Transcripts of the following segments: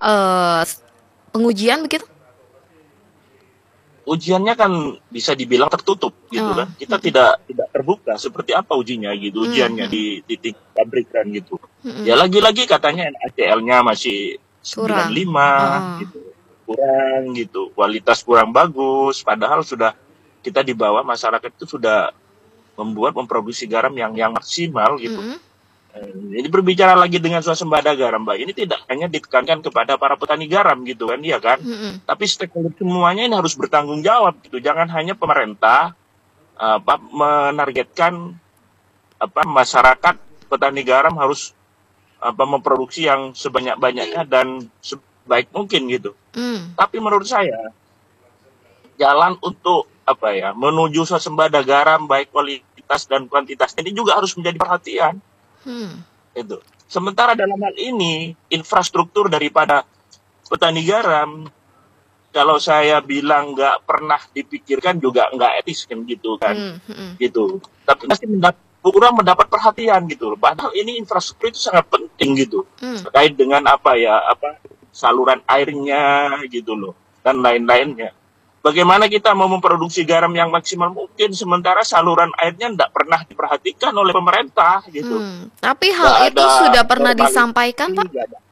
eh, pengujian begitu? Ujiannya kan bisa dibilang tertutup gitu Oh, kan. Kita tidak terbuka seperti apa ujinya gitu, ujiannya di titik pabrikan gitu. Ya lagi-lagi katanya NaCl-nya masih sembilan puluh kurang. lima Oh, gitu. Kurang gitu. Kualitas kurang bagus padahal sudah kita di bawah masyarakat itu sudah memproduksi garam yang maksimal gitu. mm-mm, Jadi berbicara lagi dengan swasembada garam, Mbak, ini tidak hanya ditekankan kepada para petani garam gitu kan, iya kan? mm-mm, Tapi stakeholder semuanya ini harus bertanggung jawab gitu. Jangan hanya pemerintah menargetkan masyarakat petani garam harus memproduksi yang sebanyak-banyaknya dan sebaik mungkin gitu. mm, Tapi menurut saya jalan untuk menuju swasembada garam baik kualitas dan kuantitas ini juga harus menjadi perhatian mm. itu. Sementara dalam hal ini infrastruktur daripada petani garam kalau saya bilang nggak pernah dipikirkan juga nggak etis kan gitu kan Mm, mm, gitu. Tapi pasti kurang mendapat perhatian gitu. Padahal ini infrastruktur itu sangat penting gitu mm. terkait dengan saluran airnya gitu loh dan lain-lainnya. Bagaimana kita mau memproduksi garam yang maksimal mungkin sementara saluran airnya tidak pernah diperhatikan oleh pemerintah gitu. Tapi hal Nggak itu ada sudah pernah disampaikan, normalisasi, Pak, nggak ada.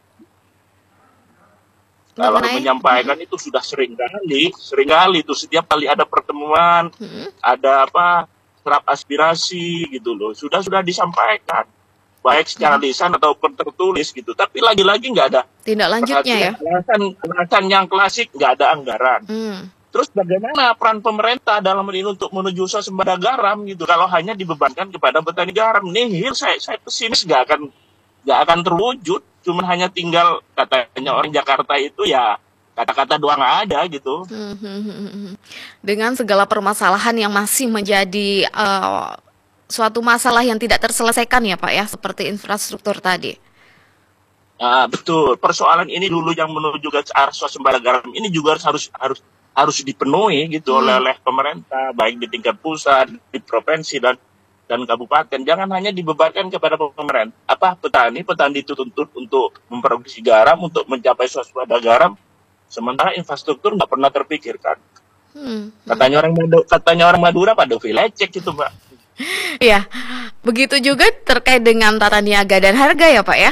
Kalau mengenai menyampaikan itu sudah sering kali itu setiap kali ada pertemuan, mm, ada serap aspirasi gitu loh, sudah disampaikan baik secara mm, lisan ataupun tertulis gitu. Tapi lagi-lagi nggak ada tindak lanjutnya perhatian. ya. Alasan yang klasik nggak ada anggaran. Mm, Terus bagaimana peran pemerintah dalam ini untuk menuju swasembada garam gitu? Kalau hanya dibebankan kepada petani garam, nihil saya pesimis nggak akan terwujud. Cuma hanya tinggal katanya orang Jakarta itu ya kata-kata doang ada gitu. mm, mm, mm, mm. Dengan segala permasalahan yang masih menjadi suatu masalah yang tidak terselesaikan ya Pak ya, seperti infrastruktur tadi. Nah, betul. Persoalan ini dulu yang menuju ke arah swasembada garam ini juga harus dipenuhi gitu oleh Hmm. pemerintah baik di tingkat pusat, di provinsi dan kabupaten. Jangan hanya dibebankan kepada pemerintah. Petani itu tuntut untuk memproduksi garam untuk mencapai swasembada garam, sementara infrastruktur nggak pernah terpikirkan. Hmm. Katanya orang Madura pada lecek itu, Mbak. Ya, begitu juga terkait dengan tata niaga dan harga ya Pak ya.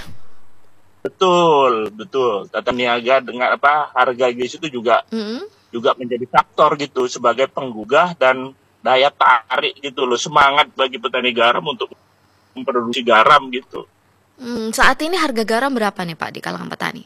Betul, betul. Tata niaga dengan harga gas itu Hmm. juga menjadi faktor gitu sebagai penggugah dan daya tarik gitu loh, semangat bagi petani garam untuk memproduksi garam gitu. Saat ini harga garam berapa nih Pak di kalangan petani?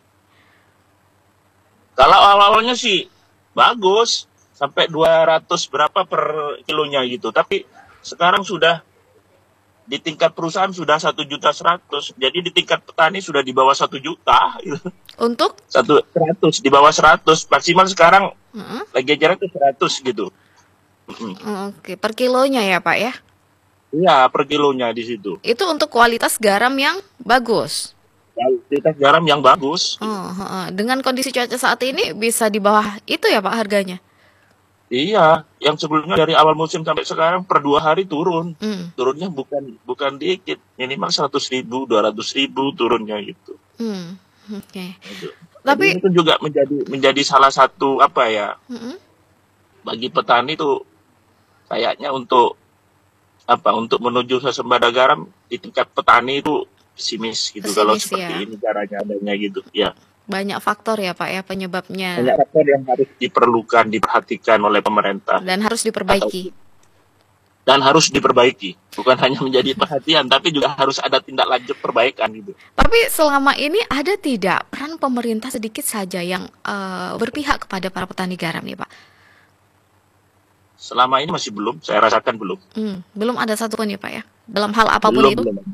Kalau awal-awalnya sih bagus sampai 200 berapa per kilonya gitu, tapi sekarang sudah di tingkat perusahaan sudah 1.100.000, jadi di tingkat petani sudah di bawah 1 juta gitu. Untuk? 100 di bawah 100 maksimal sekarang Mm-mm. lagi ajaran tuh 100 gitu. Mm. Oke, per kilonya ya Pak ya. Iya, per kilonya di situ. Itu untuk kualitas garam yang bagus. Kualitas garam yang bagus. Oh, heeh. Dengan kondisi cuaca saat ini bisa di bawah itu ya Pak harganya. Iya, yang sebelumnya dari awal musim sampai sekarang per 2 hari turun. Hmm. Turunnya bukan dikit, minimal 100.000, 200.000 turunnya gitu. Hmm. Oke. Gitu. Jadi Tapi itu juga menjadi salah satu mm-mm. bagi petani itu kayaknya untuk menuju swasembada garam di tingkat petani itu pesimis gitu kalau Pesimis seperti ya. ini caranya adanya gitu. Ya, Banyak faktor ya Pak ya penyebabnya banyak faktor yang harus diperhatikan oleh pemerintah dan harus atau diperbaiki. dan harus diperbaiki. Bukan hanya menjadi perhatian, tapi juga harus ada tindak lanjut perbaikan gitu. Tapi selama ini ada tidak peran pemerintah sedikit saja yang berpihak kepada para petani garam nih Pak? Selama ini masih belum, saya rasakan belum. Belum ada satupun ya Pak ya? Dalam hal apapun Belum, itu? belum.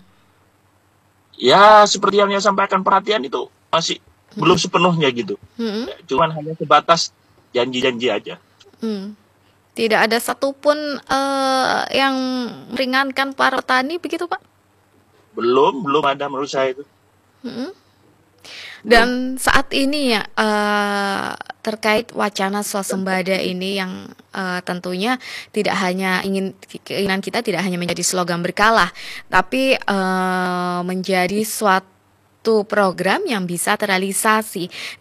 Ya, seperti yang saya sampaikan perhatian itu masih belum sepenuhnya gitu. Mm-mm. Cuman hanya sebatas janji-janji aja. Mm. Tidak ada satupun yang meringankan para petani begitu Pak? Belum ada menurut saya itu. Mm-mm. Belum. Dan saat ini ya terkait wacana swasembada ini yang tentunya tidak hanya keinginan kita tidak hanya menjadi slogan berkala, tapi menjadi suatu program yang bisa terrealisasi.